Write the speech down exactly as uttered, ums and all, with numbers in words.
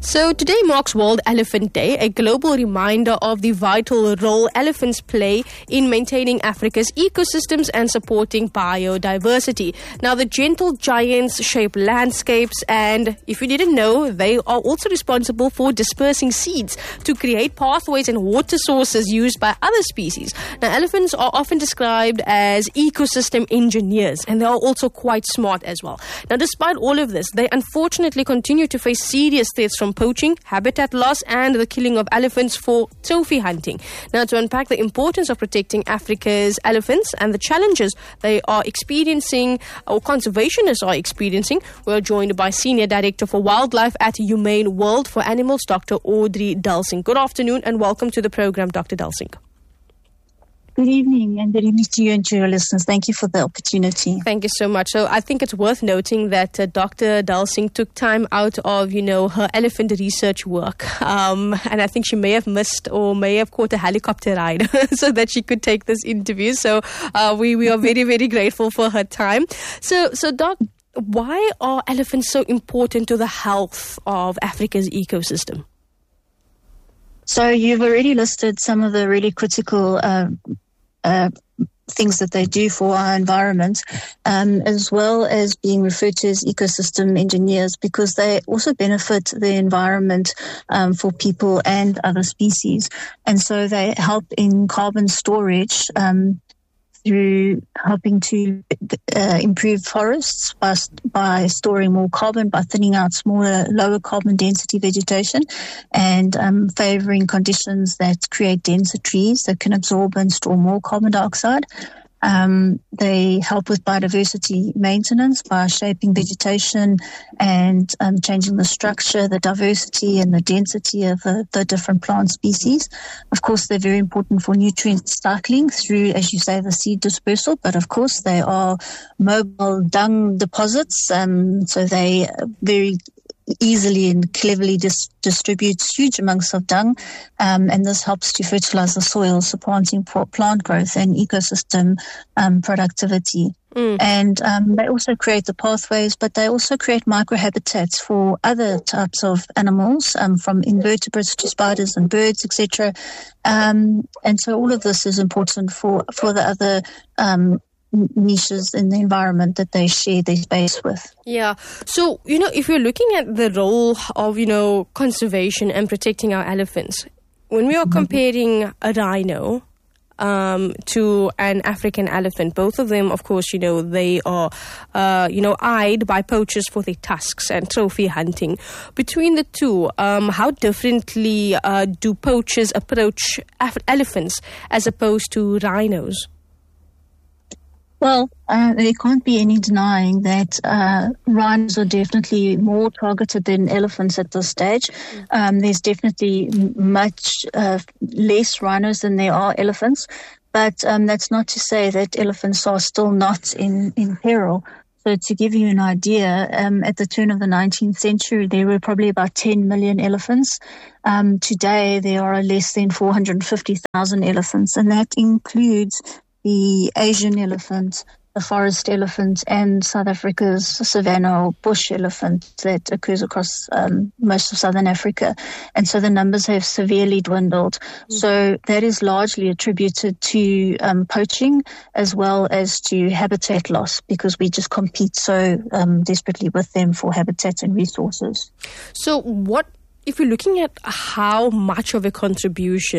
So today marks World Elephant Day, a global reminder of the vital role elephants play in maintaining Africa's ecosystems and supporting biodiversity. Now, the gentle giants shape landscapes, and if you didn't know, they are also responsible for dispersing seeds to create pathways and water sources used by other species. Now, elephants are often described as ecosystem engineers, and they are also quite smart as well. Now, despite all of this, they unfortunately continue to face serious threats from poaching, habitat loss, and the killing of elephants for trophy hunting. Now, to unpack the importance of protecting Africa's elephants and the challenges they are experiencing, or conservationists are experiencing, we're joined by Senior Director for Wildlife at Humane World for Animals, Doctor Audrey Delsing. Good afternoon and welcome to the program, Doctor Delsing. Good evening, and good evening to you and to your listeners. Thank you for the opportunity. Thank you so much. So I think it's worth noting that uh, Doctor Delsing took time out of, you know, her elephant research work. Um, and I think she may have missed or may have caught a helicopter ride so that she could take this interview. So uh, we, we are very, very grateful for her time. So, so Doc, why are elephants so important to the health of Africa's ecosystem? So you've already listed some of the really critical uh, uh, things that they do for our environment, um, as well as being referred to as ecosystem engineers, because they also benefit the environment um, for people and other species. And so they help in carbon storage um, through helping to uh, improve forests by, by storing more carbon, by thinning out smaller, lower carbon density vegetation, and um, favoring conditions that create denser trees that can absorb and store more carbon dioxide. Um, they help with biodiversity maintenance by shaping vegetation and um, changing the structure, the diversity and the density of the, the different plant species. Of course, they're very important for nutrient cycling through, as you say, the seed dispersal, but of course they are mobile dung deposits, um, so they are very easily and cleverly dis- distributes huge amounts of dung, um, and this helps to fertilize the soil, supplanting plant growth and ecosystem um, productivity. Mm. And um, they also create the pathways, but they also create microhabitats for other types of animals, um, from invertebrates to spiders and birds, et cetera. Um, and so all of this is important for, for the other um niches in the environment that they share their space with. Yeah. So, you know, if you're looking at the role of, you know, conservation and protecting our elephants, when we are comparing a rhino um, to an African elephant, both of them, of course, you know, they are, uh, you know, eyed by poachers for their tusks and trophy hunting. Between the two, um, how differently uh, do poachers approach af- elephants as opposed to rhinos? Well, uh, there can't be any denying that uh, rhinos are definitely more targeted than elephants at this stage. Um, there's definitely much uh, less rhinos than there are elephants, but um, that's not to say that elephants are still not in, in peril. So to give you an idea, um, at the turn of the nineteenth century, there were probably about ten million elephants. Um, today, there are less than four hundred fifty thousand elephants, and that includes the Asian elephant, the forest elephant, and South Africa's savanna or bush elephant that occurs across um, most of southern Africa. And so the numbers have severely dwindled. Mm-hmm. So that is largely attributed to um, poaching as well as to habitat loss, because we just compete so um, desperately with them for habitat and resources. So what, if you're looking at how much of a contribution